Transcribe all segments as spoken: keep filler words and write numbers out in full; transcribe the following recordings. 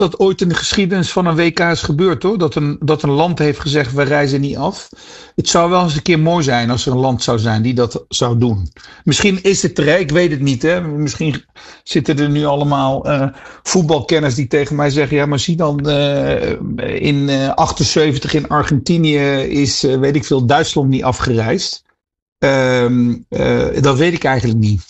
dat ooit in de geschiedenis van een W K is gebeurd, hoor. Dat een, dat een land heeft gezegd, we reizen niet af. Het zou wel eens een keer mooi zijn als er een land zou zijn die dat zou doen. Misschien is het er, ik weet het niet. Hè. Misschien zitten er nu allemaal uh, voetbalkenners die tegen mij zeggen, ja, maar zie dan, uh, in uh, achtenzeventig in Argentinië is, uh, weet ik veel, Duitsland niet afgereisd. Uh, uh, dat weet ik eigenlijk niet.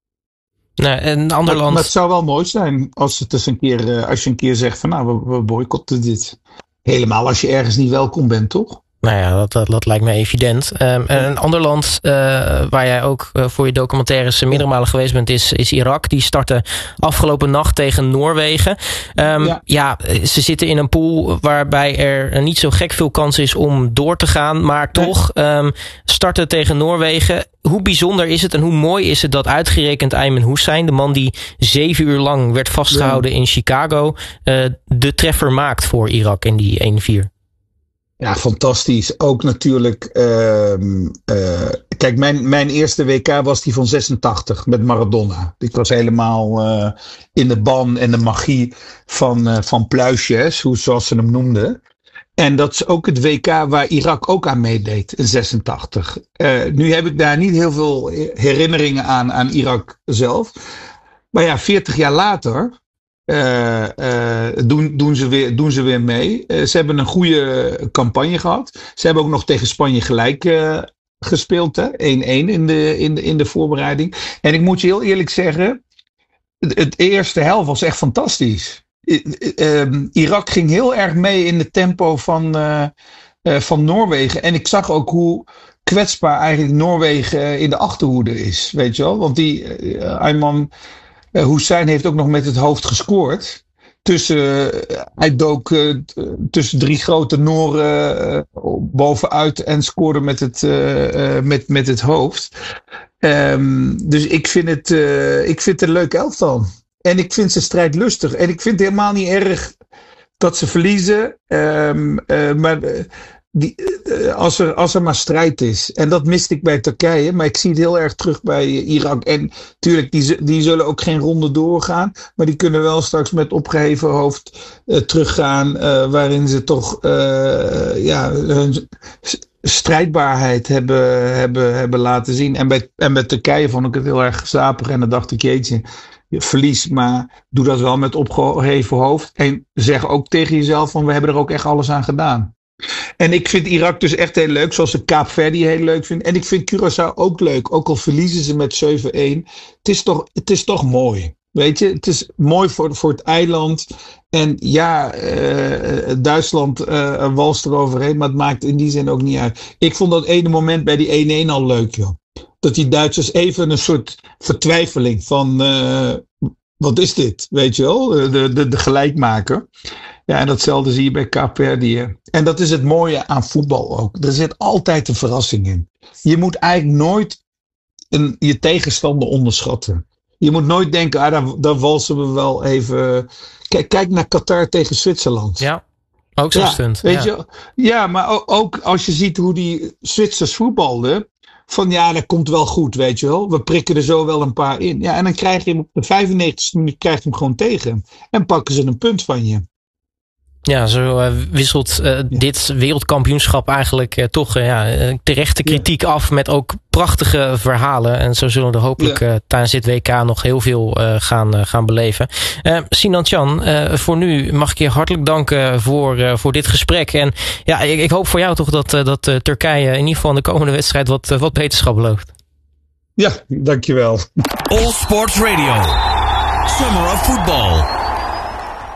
Nee, een ander maar, land. maar het zou wel mooi zijn als, het dus een keer, uh, als je een keer zegt van nou, we, we boycotten dit. Helemaal als je ergens niet welkom bent, toch? Nou ja, dat, dat, dat lijkt me evident. Um, en een ander land uh, waar jij ook uh, voor je documentaires meerdere malen geweest bent, is, is Irak. Die startte afgelopen nacht tegen Noorwegen. Um, ja. ja, ze zitten in een pool waarbij er niet zo gek veel kans is om door te gaan. Maar toch um, starten tegen Noorwegen. Hoe bijzonder is het en hoe mooi is het dat uitgerekend Ayman Hussein, de man die zeven uur lang werd vastgehouden ja. in Chicago, uh, de treffer maakt voor Irak in die één vier? Ja, fantastisch. Ook natuurlijk. Uh, uh, kijk, mijn, mijn eerste W K was die van zesentachtig met Maradona. Ik was helemaal uh, in de ban en de magie van, uh, van Pluisjes, hoe, zoals ze hem noemden. En dat is ook het W K waar Irak ook aan meedeed in zesentachtig. Uh, nu heb ik daar niet heel veel herinneringen aan, aan Irak zelf. Maar ja, veertig jaar later. Uh, uh, doen, doen, ze weer, doen ze weer mee. Uh, ze hebben een goede campagne gehad. Ze hebben ook nog tegen Spanje gelijk uh, gespeeld. Hè? één-één in de, in, de, in de voorbereiding. En ik moet je heel eerlijk zeggen. Het, het eerste helft was echt fantastisch. Uh, uh, Irak ging heel erg mee in het tempo van, uh, uh, van Noorwegen. En ik zag ook hoe kwetsbaar eigenlijk Noorwegen in de achterhoede is. Weet je wel? Want die uh, Ayman Uh, Hussein heeft ook nog met het hoofd gescoord. Tussen, uh, hij dook uh, tussen drie grote Nooren uh, bovenuit en scoorde met het, uh, uh, met, met het hoofd. Um, dus ik vind, het, uh, ik vind het een leuk elftal. En ik vind ze strijdlustig. En ik vind het helemaal niet erg dat ze verliezen. Um, uh, maar uh, die, uh, als, er, als er maar strijd is. En dat miste ik bij Turkije. Maar ik zie het heel erg terug bij uh, Irak. En natuurlijk, die, die zullen ook geen ronde doorgaan. Maar die kunnen wel straks met opgeheven hoofd uh, teruggaan. Uh, waarin ze toch uh, ja, hun strijdbaarheid hebben, hebben, hebben laten zien. En bij, en bij Turkije vond ik het heel erg gezapig. En dan dacht ik, jeetje, je verlies. Maar doe dat wel met opgeheven hoofd. En zeg ook tegen jezelf van, we hebben er ook echt alles aan gedaan. En ik vind Irak dus echt heel leuk, zoals ik Kaapverdi heel leuk vind. En ik vind Curaçao ook leuk, ook al verliezen ze met zeven-één. Het is toch, het is toch mooi, weet je. Het is mooi voor, voor het eiland. En ja, uh, Duitsland uh, walst eroverheen, maar het maakt in die zin ook niet uit. Ik vond dat ene moment bij die één-één al leuk, joh. Dat die Duitsers even een soort vertwijfeling van, uh, wat is dit, weet je wel, de, de, de gelijkmaker. Ja, en datzelfde zie je bij Kaapverdi. En dat is het mooie aan voetbal ook. Er zit altijd een verrassing in. Je moet eigenlijk nooit een, je tegenstander onderschatten. Je moet nooit denken, ah, daar, daar walsen we wel even. Kijk, kijk naar Qatar tegen Zwitserland. Ja, ook zo'n ja, stunt. Weet ja. je, ja, maar ook, ook als je ziet hoe die Zwitsers voetbalden. Van ja, dat komt wel goed, weet je wel. We prikken er zo wel een paar in. Ja, en dan krijg je hem op de vijfennegentigste minuut krijg je hem gewoon tegen. En pakken ze een punt van je. Ja, zo uh, wisselt uh, ja. dit wereldkampioenschap eigenlijk uh, toch uh, ja, terechte kritiek ja. af met ook prachtige verhalen. En zo zullen we er hopelijk ja. uh, tijdens dit W K nog heel veel uh, gaan, uh, gaan beleven. Uh, Sinan Can, uh, voor nu mag ik je hartelijk danken voor, uh, voor dit gesprek. En ja, ik, ik hoop voor jou toch dat, uh, dat uh, Turkije in ieder geval in de komende wedstrijd wat, uh, wat beterschap belooft. Ja, dankjewel. All Sports Radio. Summer of Football.